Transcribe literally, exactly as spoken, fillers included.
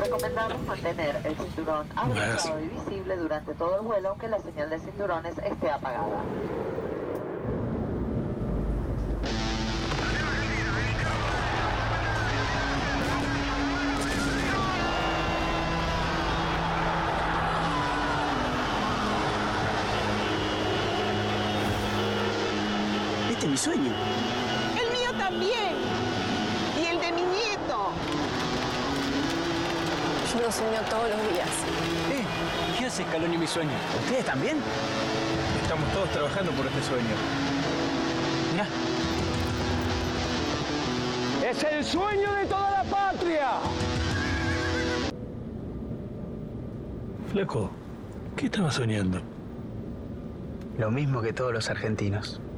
Recomendamos mantener el cinturón abrochado y visible durante todo el vuelo, aunque la señal de cinturones esté apagada. Este es mi sueño. El mío también. Y el de mi nieto. Yo lo sueño todos los días. ¿Eh? ¿Qué hace Scaloni mi sueño? ¿Ustedes también? Estamos todos trabajando por este sueño. Mirá. ¡Es el sueño de toda la patria! Flaco, ¿qué estabas soñando? Lo mismo que todos los argentinos.